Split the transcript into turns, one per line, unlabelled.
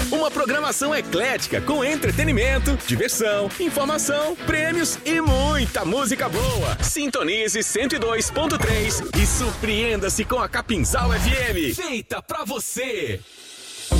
Uma programação eclética com entretenimento, diversão, informação, prêmios e muita música boa. Sintonize 102.3 e surpreenda-se com a Capinzal FM. Feita pra você.